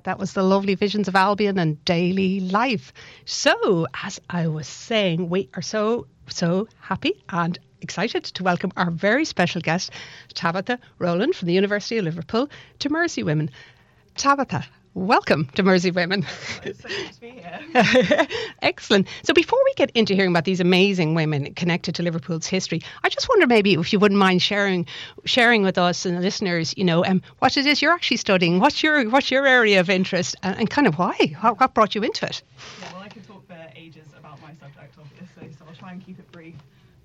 That was the lovely Visions of Albion and Daily Life. So, as I was saying, we are so happy and excited to welcome our very special guest, Tabitha Rowland from the University of Liverpool, to Mersey Women. Tabitha, welcome to Mersey Women. It's so good to be here. Excellent. So before we get into hearing about these amazing women connected to Liverpool's history, I just wonder maybe if you wouldn't mind sharing with us and the listeners, what it is you're actually studying, what's your area of interest, and kind of why? What brought you into it? Yeah, well, I could talk for ages about my subject, obviously, so I'll try and keep it brief.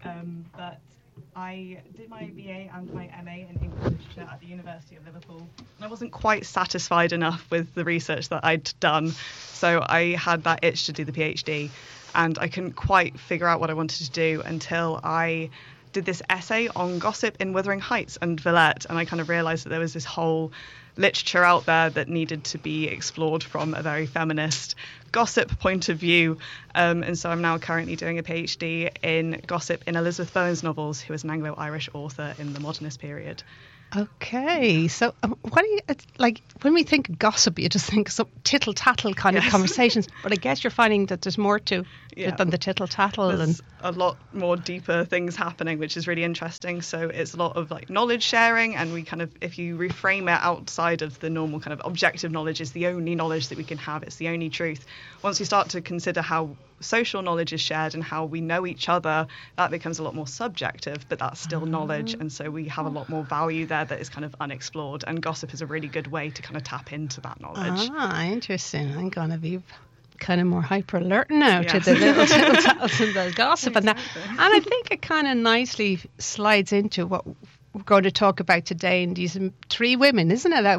But I did my BA and my MA in English Literature at the University of Liverpool, and I wasn't quite satisfied enough with the research that I'd done, so I had that itch to do the PhD, and I couldn't quite figure out what I wanted to do until I did this essay on gossip in Wuthering Heights and Villette, and I kind of realised that there was this whole literature out there that needed to be explored from a very feminist gossip point of view, and so I'm now currently doing a PhD in gossip in Elizabeth Bowen's novels, who is an Anglo-Irish author in the modernist period. Okay, so what do you like when we think gossip? You just think some tittle tattle kind of conversations, but I guess you're finding that there's more to it than the tittle tattle. There's a lot more deeper things happening, which is really interesting. So it's a lot of like knowledge sharing, and we kind of, if you reframe it outside of the normal kind of objective knowledge, is the only knowledge that we can have. It's the only truth. Once you start to consider how social knowledge is shared and how we know each other, that becomes a lot more subjective, but that's still knowledge, and so we have a lot more value there that is kind of unexplored, and gossip is a really good way to kind of tap into that knowledge. Interesting. I'm going to be kind of more hyper alert now to the little tattles and the gossip and that, and I think it kind of nicely slides into what we're going to talk about today, and these three women, isn't it,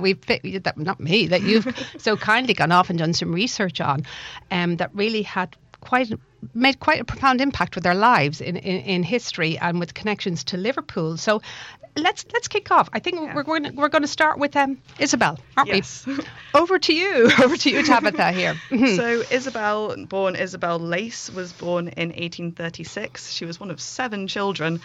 that you've so kindly gone off and done some research on, that really had made quite a profound impact with their lives in history and with connections to Liverpool. So let's kick off. I think we're going to start with Isabel, aren't we? Over to you, Tabitha here. So Isabel Lace was born in 1836. She was one of 7 children.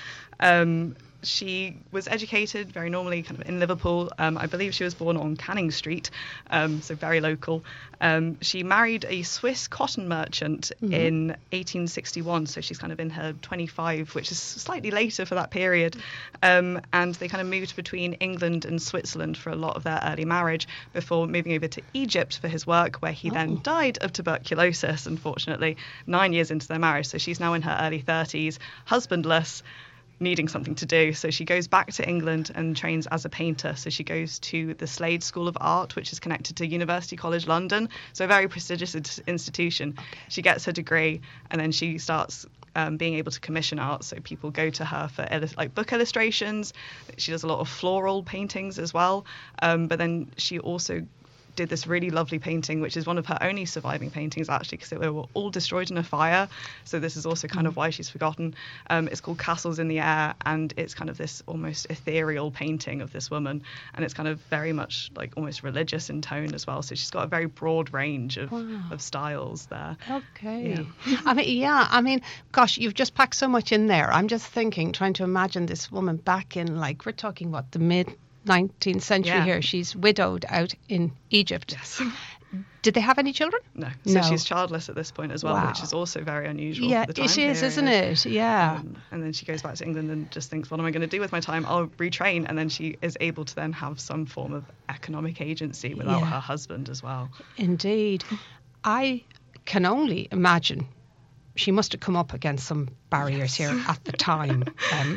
She was educated very normally kind of in Liverpool. I believe she was born on Canning Street, so very local. She married a Swiss cotton merchant in 1861, so she's kind of in her 25, which is slightly later for that period. And they kind of moved between England and Switzerland for a lot of their early marriage before moving over to Egypt for his work, where he then died of tuberculosis, unfortunately, 9 years into their marriage. So she's now in her early 30s, husbandless, needing something to do. So she goes back to England and trains as a painter. So she goes to the Slade School of Art, which is connected to University College London, so a very prestigious institution. She gets her degree, and then she starts being able to commission art. So people go to her for book illustrations. She does a lot of floral paintings as well, but then she also did this really lovely painting, which is one of her only surviving paintings, actually, because they were all destroyed in a fire. So this is also kind of why she's forgotten. It's called Castles in the Air, and it's kind of this almost ethereal painting of this woman, and it's kind of very much like almost religious in tone as well. So she's got a very broad range of styles there. Okay. Yeah. I mean, gosh, you've just packed so much in there. I'm just thinking, trying to imagine this woman back in, like, we're talking what, the mid 19th century here. She's widowed out in Egypt. Yes. Did they have any children? No. So she's childless at this point as well, which is also very unusual for the time it is, period. Isn't it? Yeah. And then she goes back to England and just thinks, what am I going to do with my time? I'll retrain. And then she is able to then have some form of economic agency without her husband as well. Indeed. I can only imagine she must have come up against some barriers here at the time.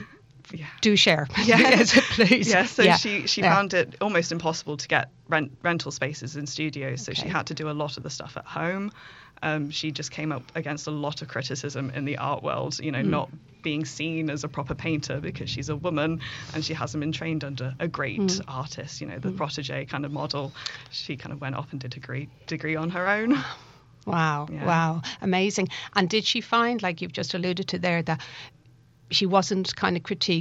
Do share. Yes, please. Yeah, so she found it almost impossible to get rental spaces in studios, so she had to do a lot of the stuff at home. She just came up against a lot of criticism in the art world, not being seen as a proper painter because she's a woman and she hasn't been trained under a great artist, the protege kind of model. She kind of went off and did a degree on her own. Wow, amazing. And did she find, like you've just alluded to there, that she wasn't kind of critiqued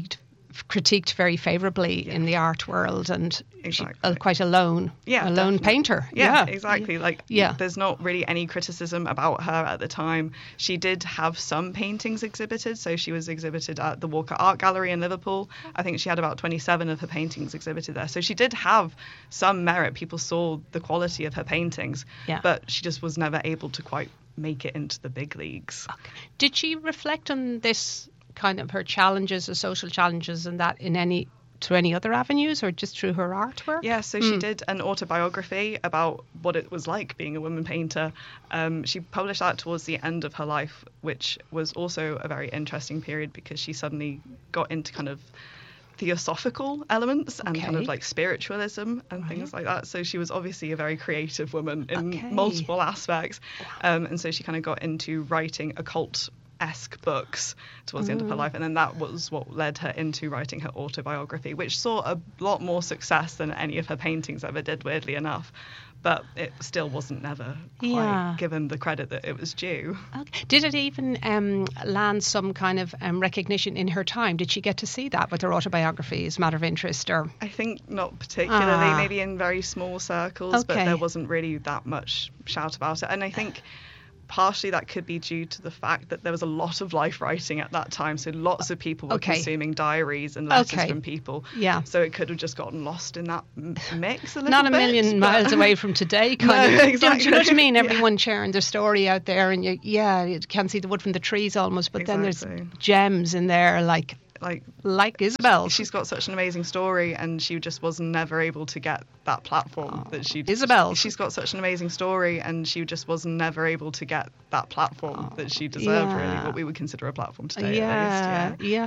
critiqued very favourably in the art world, and exactly. Quite a lone painter. Yeah, exactly. Like, there's not really any criticism about her at the time. She did have some paintings exhibited, so she was exhibited at the Walker Art Gallery in Liverpool. I think she had about 27 of her paintings exhibited there, so she did have some merit. People saw the quality of her paintings, but she just was never able to quite make it into the big leagues. Okay. Did she reflect on this kind of her challenges, the social challenges, and that through any other avenues, or just through her artwork? Yeah, so she did an autobiography about what it was like being a woman painter. She published that towards the end of her life, which was also a very interesting period because she suddenly got into kind of theosophical elements and kind of like spiritualism and things like that. So she was obviously a very creative woman in multiple aspects. And so she kind of got into writing occult-esque books towards the end of her life, and then that was what led her into writing her autobiography, which saw a lot more success than any of her paintings ever did, weirdly enough. But it still wasn't never quite given the credit that it was due. Okay. Did it even land some kind of recognition in her time? Did she get to see that with her autobiography as a matter of interest? Or I think not particularly, maybe in very small circles, but there wasn't really that much shout about it. And I think partially that could be due to the fact that there was a lot of life writing at that time, so lots of people were consuming diaries and letters from people. Yeah. So it could have just gotten lost in that mix a little bit. Not a million miles away from today, kind of. Exactly. Do you know what I mean? Everyone sharing their story out there, and you can't see the wood from the trees almost, but then there's gems in there like Isabel. She's got such an amazing story, and she just was never able to get that platform that she. Isabel. She's got such an amazing story, and she just was never able to get that platform that she deserved. Really, what we would consider a platform today. Yeah.